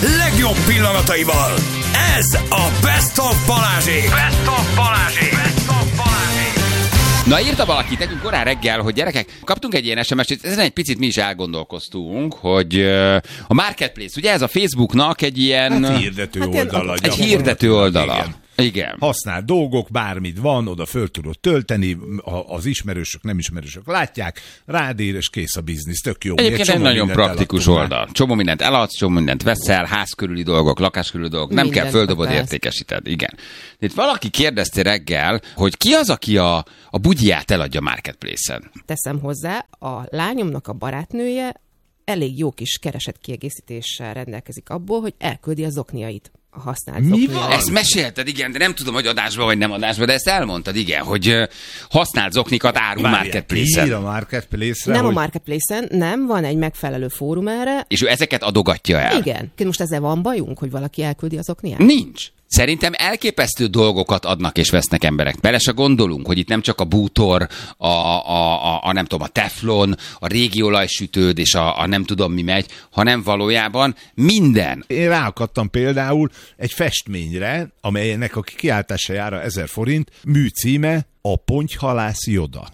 legjobb pillanataival. Ez a Best of Balázsék. Best of Balázsék. Best of Balázsék. Na, írta valaki nekünk korán reggel, hogy gyerekek, kaptunk egy ilyen SMS-t, ezen egy picit mi is elgondolkoztunk, hogy a Marketplace, ugye ez a Facebooknak egy ilyen... hirdető oldala. Egy hirdető oldala. Igen. Használt dolgok, bármit van, oda föl tudod tölteni, az ismerősök, nem ismerősök látják, rád ír, és kész a biznisz, tök jó. Egyébként egy nagyon praktikus oldal. Csomó mindent eladsz, csomó mindent veszel, ház körüli dolgok, lakás körüli dolgok, nem kell földobod, értékesíted. Igen. Itt valaki kérdezte reggel, hogy ki az, aki a bugyját eladja Marketplace-en. Teszem hozzá, a lányomnak a barátnője elég jó kis keresetkiegészítéssel rendelkezik abból, hogy elküldi a zokniait. A használt zokniait. Ezt mesélted, igen, de nem tudom, hogy adásban vagy nem adásban, de ezt elmondtad, igen, hogy használt zoknikat árul Marketplace-en. Ír a Marketplace-re, nem hogy... a Marketplace-en, nem, van egy megfelelő fórum erre. És ő ezeket adogatja el. Igen. Most ezzel van bajunk, hogy valaki elküldi az zokniát? Nincs. Szerintem elképesztő dolgokat adnak és vesznek emberek. Bele se gondolunk, hogy itt nem csak a bútor, nem tudom, a teflon, a régi olajsütőd és a nem tudom mi megy, hanem valójában minden. Én ráakadtam például egy festményre, amelynek a kiáltása jár 1000 forint, műcíme a Pontyhalász Joda.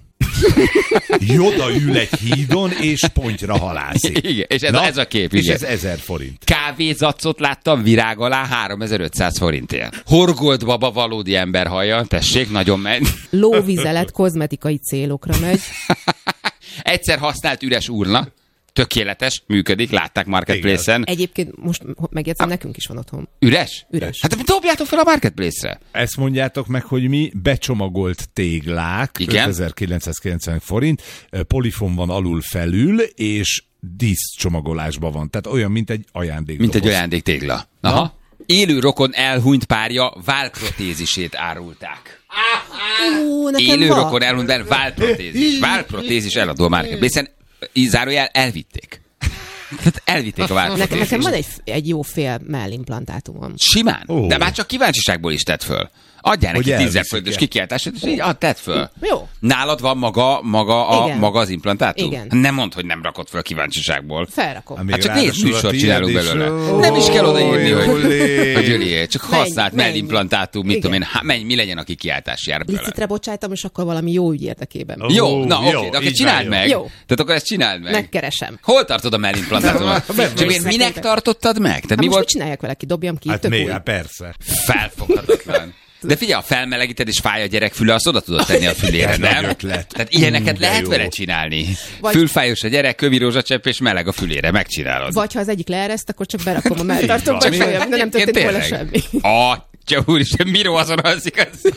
Joda ül egy hídon, és pontyra halászik. Igen, és ez a kép. És igen. ez 1000 forint. Kávézacot láttam virág alá 3500 forintért. Horgolt baba valódi ember hallja, tessék, nagyon megy. Lóvizelet kozmetikai célokra megy. Egyszer használt üres urna. Tökéletes, működik, látták Marketplace-en. Egyébként most megjegyzem, nekünk is van otthon. Üres? Üres. Hát dobjátok fel a Marketplace-re. Ezt mondjátok meg, hogy mi becsomagolt téglák, 5990 forint, polifon van alul felül, és díszcsomagolásban van. Tehát olyan, mint egy ajándékdoboz. Mint egy ajándéktégla. Aha. Élő rokon elhunyt párja válprotézisét árulták. Élő rokon elhunyt válprotézis. Válprotézis eladó a Marketplace-en. Zárójel, elvitték. Tehát elvitték a válprotézist. Nekem van egy jó fél mellimplantátumom. Simán? De már csak kíváncsiságból is tett föl. Adjál neki 10 forintos kikiáltását, és így tedd föl. Jó. Nálad van maga az implantátum? Igen. Nem mondd, hogy nem rakod föl kíváncsiságból. Felrakom. Hát csak nézd, műsort csinálunk belőle. Nem is kell odaírni, hogy Gyuri, csak használt mellimplantátum, mit tudom én, mi legyen a kikiáltás, jár bele. Licitre bocsájtom, és akkor valami jó ügy érdekében. Jó, na oké, de akkor csináld meg. Jó. Tehát akkor ezt csináld meg. Megkeresem. Hol tartod a mellimplantátumot? Csak minek tartottad meg? Tehát mi most volt? mit csináljak vele, kidobjam ki? Hát miért? Persze. Felfoghatatlan. De figyelj, ha felmelegíted és fáj a gyerek füle, azt oda tudod tenni a fülére, nem? Tehát ilyeneket lehet vele csinálni. Fülfájos a gyerek, kövi rózsacsepp és meleg a fülére, megcsinálod. Vagy ha az egyik leereszt, akkor csak berakom a melltartóba, és olyan, de nem történik volna semmi. Atya úristen, Miró azon alszik az.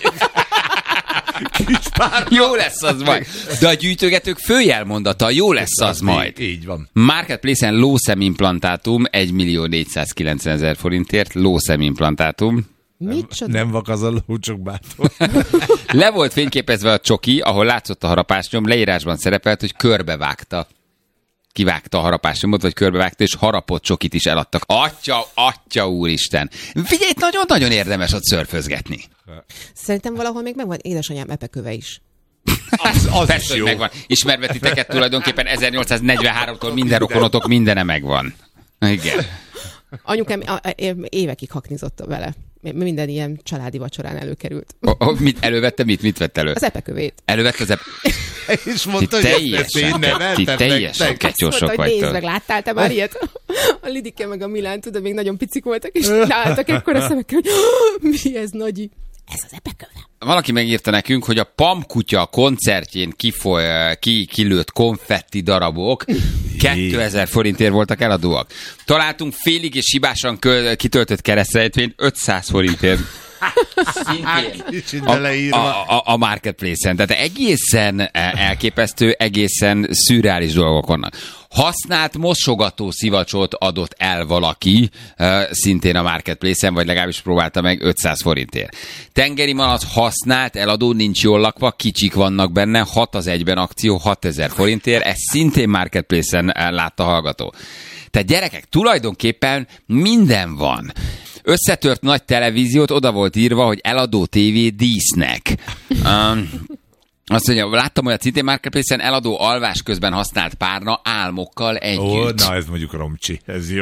Jó lesz az majd. De a gyűjtögetők főjelmondata, jó lesz az majd. Így van. Marketplace-en lószemimplantátum 1.490.000 forintért, lószemimplantátum. Nem vak az a ló, csak bátor. Le volt fényképezve a csoki, ahol látszott a harapásnyom, leírásban szerepelt, hogy körbevágta. Kivágta a harapásnyomot, vagy körbevágta, és harapott csokit is eladtak. Atya úristen. Figyelj, nagyon-nagyon érdemes ott szörfözgetni. Szerintem valahol még megvan édesanyám epeköve is. Az persze, hogy megvan. Ismerve titeket tulajdonképpen 1843-tól minden rokonotok mindene megvan. Igen. Anyukám évekig haknizott vele. Minden ilyen családi vacsorán előkerült. Mit elővette? Mit vett elő? Az epekövét. Elővette az És mondta, hogy ti teljesen ketyósok vagytok. Nézd meg, láttál te már ilyet? A Lidike meg a Milán, tudod, még nagyon picik voltak, és álltak ekkor a szemekkel, hogy mi ez, nagyi? Ez az epeköve. Valaki megírta nekünk, hogy a Pamkutya koncertjén kilőtt konfetti darabok 2000 forintért voltak eladóak. Találtunk félig és hibásan kitöltött keresztrejtvényt 500 forintért. Szintén a Marketplace-en. Tehát egészen elképesztő, egészen szürreális dolgok vannak. Használt mosogató szivacsot adott el valaki, szintén a Marketplace-en, vagy legalábbis próbálta meg 500 forintért. Tengeri malac használt, eladó, nincs jól lakva, kicsik vannak benne, 6 az egyben akció, 6000 forintért, ez szintén Marketplace-en látta hallgató. Tehát gyerekek, tulajdonképpen minden van. Összetört nagy televíziót, oda volt írva, hogy eladó tévé dísznek. Azt mondja, láttam olyat szintén Marketplace-en, eladó alvás közben használt párna álmokkal együtt. Na ez mondjuk romcsi, ez jó.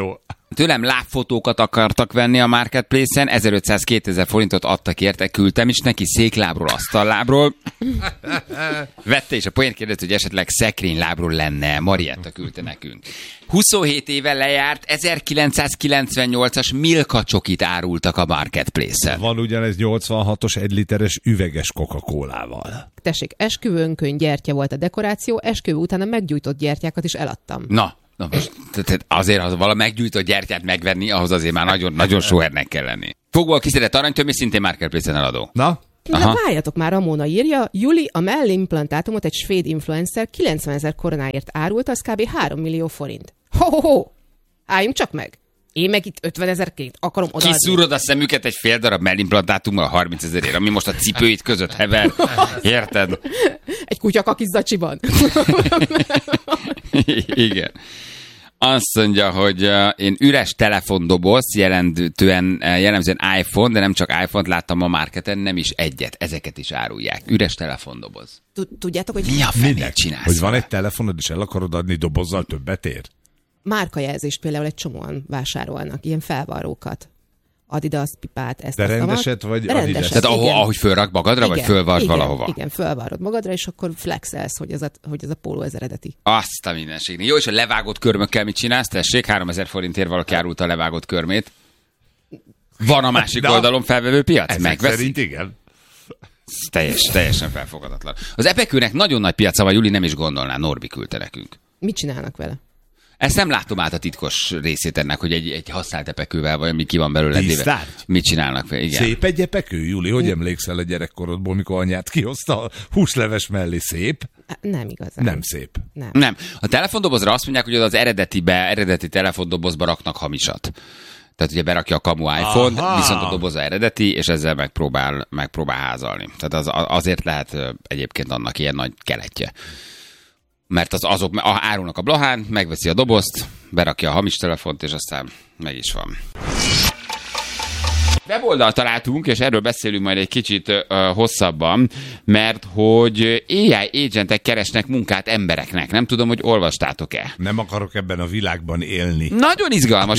Tőlem lábfotókat akartak venni a Marketplace-en, 1500-2000 forintot adtak érte, küldtem is neki széklábról, asztallábról. Vette és a poént kérdezte, hogy esetleg szekrénylábról lenne. Marietta küldte nekünk. 27 éve lejárt, 1998-as Milka csokit árultak a Marketplace-en. Van ugyanez 86-os 1 literes üveges Coca-Colával. Tessék, esküvőnkön gyertya volt a dekoráció, esküvő után a meggyújtott gyertyákat is eladtam. Na most azért, ha vala meggyújtott gyertyát megvenni, ahhoz azért már nagyon sóhernek kell lenni. Fogból kiszedett aranytömés, szintén Marketplace-en eladó. Na? Na, várjatok már, Ramona írja, Juli a mellimplantátumot egy svéd influencer 90 000 koronáért árult, az kb. 3 millió forint. Ho! Álljunk csak meg! Én meg itt 50 000-ként akarom odaadni. Kiszúrod a szemüket egy fél darab mellimplantátummal 30 000-ért, ami most a cipőit között hever. Érted? Egy kutyakakizzacsiban. Igen. Azt mondja, hogy én üres telefondoboz, jellemzően iPhone, de nem csak iPhone-t láttam a marketen, nem is egyet. Ezeket is árulják. Üres telefondoboz. Tudjátok, hogy Mi a fenét csinálsz? Hogy van egy telefonod, és el akarod adni dobozzal, többet ér? márkajelzést például egy csomóan vásárolnak, ilyen felvarrókat. Adidas, pipát, ezt. De rendeset vagy Adidas? Tehát ahogy fölrak magadra, igen, vagy fölvard valahova? Igen, fölvarrod magadra, és akkor flexelsz, hogy ez a póló ez eredeti. Azt a mindenségnél. Jó, és a levágott körmökkel mit csinálsz? Tessék, 3000 forintért valaki árulta a levágott körmét. Van a másik oldalon felvevő piac? Megveszik? Szerint igen. Teljesen felfogadatlan. Az epekőnek nagyon nagy piaca van, Juli nem is gondolná, Norbi küldte nekünk. Mit csinálnak vele? Ezt nem látom át a titkos részét ennek, hogy egy használt epekővel, vagy ami ki van belőle. Mit csinálnak vele? Igen. Szép egy epekő, Juli? Hogy emlékszel a gyerekkorodból, mikor anyád kihozta a húsleves mellé? Szép? Nem igazán. Nem szép. Nem. A telefondobozra azt mondják, hogy az eredeti telefondobozba raknak hamisat. Tehát ugye berakja a kamu iPhone-t, viszont a doboza eredeti, és ezzel megpróbál házalni. Tehát azért lehet egyébként annak ilyen nagy keletje. Mert azok árulnak a blahán, megveszi a dobozt, berakja a hamis telefont, és aztán meg is van. Weboldalt találtunk, és erről beszélünk majd egy kicsit hosszabban, mert hogy AI agentek keresnek munkát embereknek. Nem tudom, hogy olvastátok-e. Nem akarok ebben a világban élni. Nagyon izgalmas.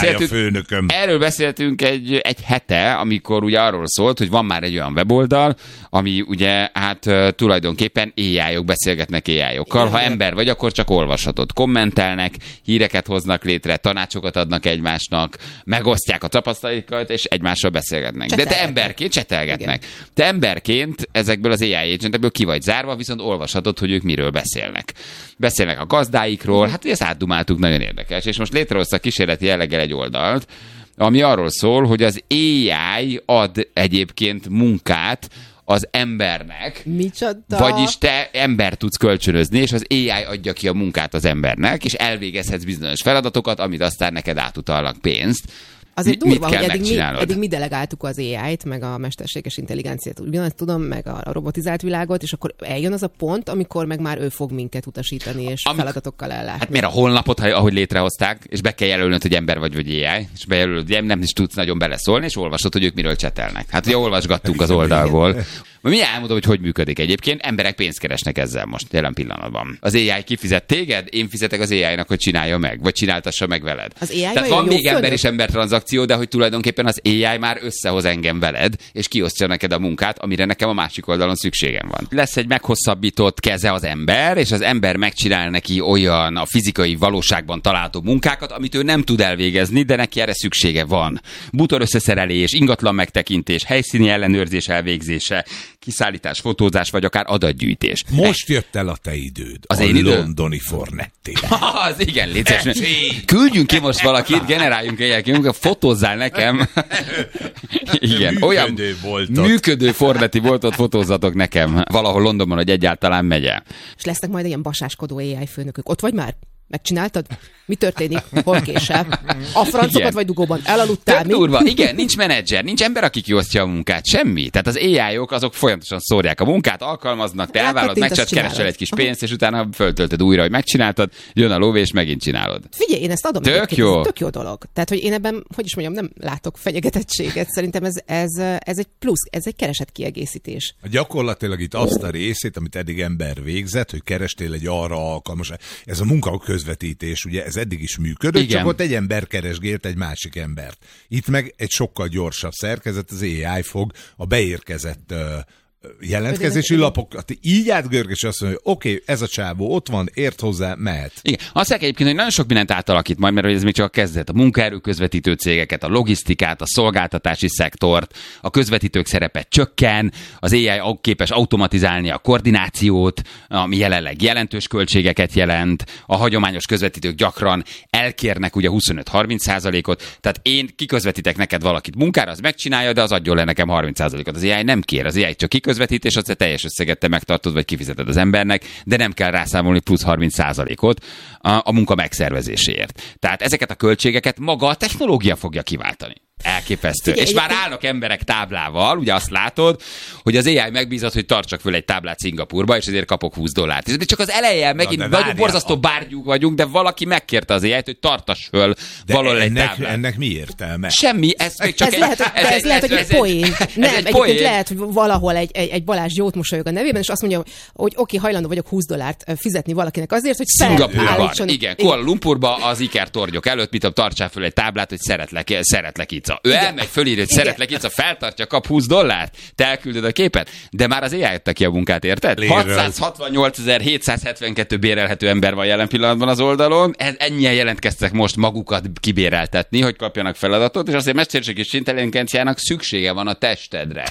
Erről beszéltünk egy hete, amikor ugye arról szólt, hogy van már egy olyan weboldal, ami ugye hát tulajdonképpen AI-ok beszélgetnek AI-okkal. Ha ember vagy, akkor csak olvashatod. Kommentelnek, híreket hoznak létre, tanácsokat adnak egymásnak, megosztják a tapasztalatokat, és egymással beszélgetnek. De te emberként csetelgetnek. Igen. Te emberként ezekből az AI agentekből ki vagy zárva, viszont olvashatod, hogy ők miről beszélnek. Beszélnek a gazdáikról, hát ugye ezt átdumáltuk, nagyon érdekes. És most létrehoztak kísérleti jelleggel egy oldalt, ami arról szól, hogy az AI ad egyébként munkát az embernek. Micsoda? Vagyis te ember tudsz kölcsönözni, és az AI adja ki a munkát az embernek, és elvégezhetsz bizonyos feladatokat, amit aztán neked átutalnak pénzt. Azért durva, hogy eddig mi delegáltuk az AI-t, meg a mesterséges intelligenciát, ugyanazt tudom, meg a robotizált világot, és akkor eljön az a pont, amikor meg már ő fog minket utasítani, és feladatokkal ellátni. Hát miért a honlapot, ahogy létrehozták, és be kell jelölnöd, hogy ember vagy AI, és bejelölöd, nem is tudsz nagyon beleszólni, és olvasod, hogy ők miről csetelnek. Hát ugye olvasgattunk az oldalból. Mi elmondom, hogy működik egyébként. Emberek pénzt keresnek ezzel most, jelen pillanatban. Az AI kifizet téged, én fizetek az AI-nak, hogy csinálja meg, vagy csináltassa meg veled. Az AI tehát van még ember és ember tranzakció, de hogy tulajdonképpen az AI már összehoz engem veled, és kiosztja neked a munkát, amire nekem a másik oldalon szükségem van. Lesz egy meghosszabbított keze az ember, és az ember megcsinál neki olyan a fizikai valóságban található munkákat, amit ő nem tud elvégezni, de neki erre szüksége van. Bútor összeszerelés, ingatlan megtekintés, helyszíni ellenőrzés elvégzése, kiszállítás, fotózás, vagy akár adatgyűjtés. Most jött el a te időd. Az a én idő? Londoni Fornettére. Az igen, létszés. Küldjünk ki most valakit, generáljunk egy fotózzál nekem. Igen, olyan működő Fornetti boltot fotózzatok nekem valahol Londonban, hogy egyáltalán megye. És lesznek majd ilyen basáskodó AI főnökök. Ott vagy már? Megcsináltad? Mi történik? Hol késel? A francokat vagy dugóban? Elaludtál? Durva. Igen, nincs menedzser, nincs ember, aki kiosztja a munkát. Semmi. Tehát az AI-ok azok folyamatosan szórják a munkát, alkalmaznak, te elvállalod, keresel egy kis pénzt, és utána föltöltöd újra, hogy megcsináltad, jön a lóvé, és megint csinálod. Figyelj, én ezt adom. Tök jó. Tök jó dolog. Tehát, hogy én ebben, hogy is mondjam, nem látok fenyegetettséget. Szerintem ez egy plusz, ez egy keresett kiegészítés. Gyakorlatilag itt azt a részét, amit eddig ember végzett, hogy kerestél egy arra alkalmas. Ez a munka közvetítés, ugye ez eddig is működött, Igen. csak ott egy ember keresgélt egy másik embert. Itt meg egy sokkal gyorsabb szerkezet, az AI fog a beérkezett jelentkezési lapokat így átgörg, és azt mondja, hogy oké, ez a csávó ott van, ért hozzá, mehet. Igen. Azt mondják egyébként, hogy nagyon sok mindent átalakít majd, mert ez még csak a kezdet. A munkaerő közvetítő cégeket, a logisztikát, a szolgáltatási szektort, a közvetítők szerepe csökken, az AI képes automatizálni a koordinációt, ami jelenleg jelentős költségeket jelent, a hagyományos közvetítők gyakran elkérnek ugye 25-30%-ot, tehát én kiközvetítek neked valakit munkára, az megcsinálja, de az adjon le nekem 30%-ot. Az AI nem kér, az AI csak közvetítés, az teljes összeget te megtartod, vagy kifizeted az embernek, de nem kell rászámolni plusz 30%-ot a munka megszervezéséért. Tehát ezeket a költségeket maga a technológia fogja kiváltani. Elképesztő. És már állnak emberek táblával, ugye azt látod, hogy az AI megbízott, hogy tartsak föl egy táblát Szingapurba, és ezért kapok $20. De csak az eleje, megint nagyon borzasztó bárgyúk vagyunk, de valaki megkérte az AI-t, hogy tartass föl valahol egy táblát. Ennek mi értelme? Semmi, ez még csak ez lehet, hogy egy poén. Nem, egyébként lehet, hogy valahol egy Balázs jót mosolyog a nevében, és azt mondja, hogy oké, hajlandó vagyok $20 fizetni valakinek azért, hogy Szingapurban, igen, Kuala Lumpurba az ikertornyok előtt, mit tartsál föl egy táblát, hogy szeretlek Ica. Ő elmegy, fölírja, hogy szeretlek Ica, feltartja, kap $20, te elküldöd a képet, de már az AI adta ki a munkát, érted? 668.772 bérelhető ember van jelen pillanatban az oldalon, ennyien jelentkeztek most magukat kibéreltetni, hogy kapjanak feladatot, és azért mesterséges intelligenciának szüksége van a testedre.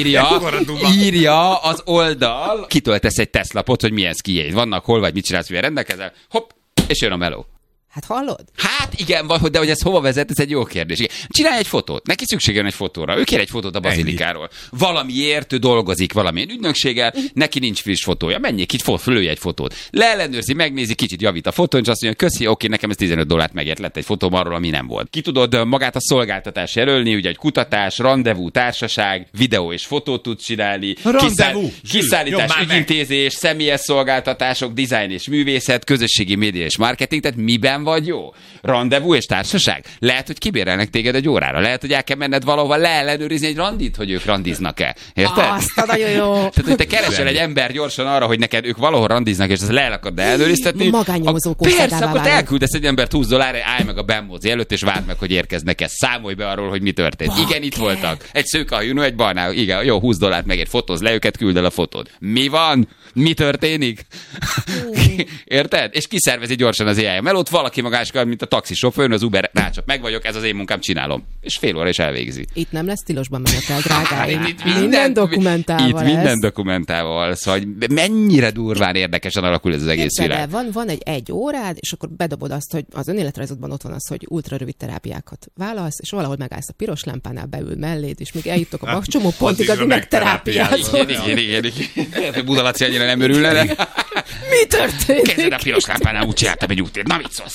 Írja az oldal, kitöltesz egy tesztlapot, hogy milyen szkijéid vannak, hol vagy, mit csinálsz, milyen rendelkezel, hopp, és jön a meló. Hát hallod? Hát igen, de hogy ez hova vezet, ez egy jó kérdés. Igen. Csinálj egy fotót, neki szüksége van egy fotóra. Ő kér egy fotót a bazilikáról. Valamiért ő dolgozik valamilyen ügynökséggel, neki nincs friss fotója. Menjék ki, fölölj egy fotót. Leellenőrzi, megnézi, kicsit javít a fotón, és azt mondja, köszi, oké, nekem ez $15 megért, lett egy fotóm arról, ami nem volt. Ki tudod magát a szolgáltatás jelölni, ugye egy kutatás, rendezvú, társaság, videó és fotót tudsz csinálni, kiszállítás, ügyintézés, személyes szolgáltatások, design és művészet, közösségi média és marketing, tehát miben vagy jó? Rendezvú és társaság? Lehet, hogy kibérelnek téged egy órára. Lehet, hogy el kell menned valahova leellenőrizni egy randit, hogy ők randiznak-e. Érted? Azt nagyon jó. Tehát, hogy te keresel egy ember gyorsan arra, hogy neked ők valahol randiznak, és ezt le akad ellenőriztetni. Magánnyomozó persze, akkor elküldesz egy embert $20, állj meg a bemózi előtt, és várd meg, hogy érkeznek-e. Számolj be arról, hogy mi történt. Igen, itt voltak. Egy szőkehajú, egy barna. Igen, jó, $20 megért, fotóz le őket, küld el a fotót. Mi van? Mi történik? Érted? És kiszervezi gyorsan az AI melót, valaki magáskal, mint a taxisofőr, az Uber rácsap, meg vagyok, ez az én munkám, csinálom. És fél óra is elvégzi. Itt nem lesz tilosban menetel, drágáim. Itt minden dokumentával. Itt minden dokumentával. Szóval mennyire durván érdekesen alakul ez az egész világ. Van egy órád, és akkor bedobod azt, hogy az önéletrajzodban ott van az, hogy ultrarövid terápiákat válasz, és valahol megállsz a piros lámpánál, beül melléd, és még eljutok a csomó pontig, addig megterápiázol. Igen. Budalaci annyira nem örülne, de... Mi történik? Kezded a piros lámpánál, úgy csináltam egy útért. Na mit szólsz?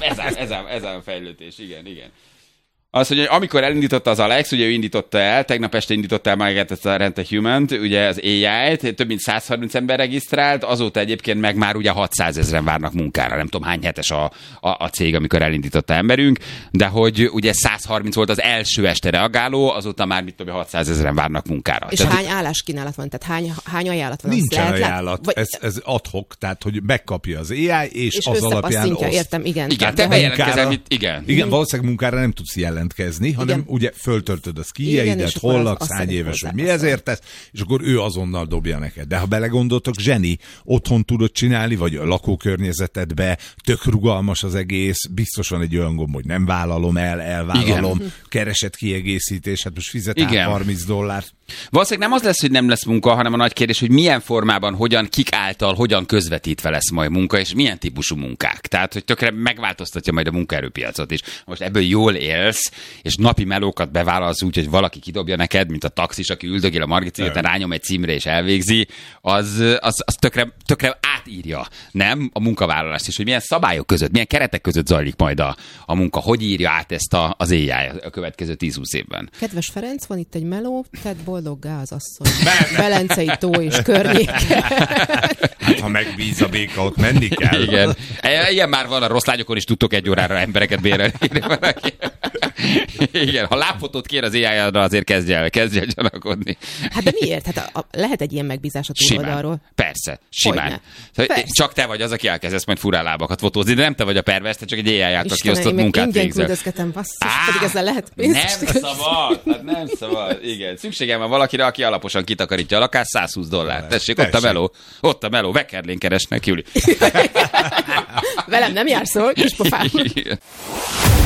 Ez a fejlődés, igen. Az, hogy amikor elindította az Alex, ugye ő indította el, tegnap este indította el magát ezt a Rent a Human-t, ugye az AI-t, több mint 130 ember regisztrált, azóta egyébként meg már ugye 600 000 várnak munkára, nem tudom hány hetes a cég, amikor elindította emberünk, de hogy ugye 130 volt az első este reagáló, azóta már mit tudom, 600 000 várnak munkára. És hány álláskínálat van? Tehát hány ajánlat van? Nincsen ajánlat, ez ad hoc, tehát hogy megkapja az AI, és az alapján oszt. Értem, igen. Igen, te bejelentkezel, igen, valószínűleg munkára nem tudsz jelentkezni, hanem igen. Ugye föltöltöd a szkijeidet, hol laksz, hány éves, hogy mi ezért tesz, és akkor ő azonnal dobja neked. De ha belegondoltok, zseni, otthon tudod csinálni, vagy a lakókörnyezetedbe, tök rugalmas az egész, biztos van egy olyan gomb, hogy nem vállalom el, elvállalom, igen. Keresett kiegészítés, hát most fizetek $30. Valószínűleg nem az lesz, hogy nem lesz munka, hanem a nagy kérdés, hogy milyen formában, hogyan, kik által, hogyan közvetítve lesz majd munka, és milyen típusú munkák. Tehát, hogy tökre megváltoztatja majd a munkaerőpiacot is. Most ebből jól élsz, és napi melókat bevállalsz úgy, hogy valaki kidobja neked, mint a taxis, aki üldögél a Margit, után rányom egy címre és elvégzi, az tökre átírja, nem? A munkavállalást is, hogy milyen szabályok között, milyen keretek között zajlik majd a munka, hogy írja át ezt az AI a következő 10-20 évben. Kedves Ferenc, van itt egy meló, tedd boldoggá az asszony. Belencei tó és környéke. Hát, ha megbíz a béka, ott menni kell. Igen. Ilyen már van, a rossz lágyokon is tudtok egy órára embereket bérelni. Igen, ha lábfotót kér az AI-ra, azért kezdj el gyanakodni. Hát de miért? Hát lehet egy ilyen megbízás a túloldalról. Persze, simán. Hogyne. Szóval Persze. csak te vagy az, aki elkezdesz majd furán lábakat fotózni, de nem te vagy a pervers, te csak egy AI által kiosztott én munkát ingyen végzel. küldözgetem, basszus, pedig ezzel lehet Nem pénzt. szabad, hát nem szabad. Igen, szükségem van valakire, aki alaposan kitakarítja a lakást, $120. Tessék, ott a meló. Ott a meló, Wekerlén keresnek, Juli. Velem nem jársz, szól, kis pofám. Igen.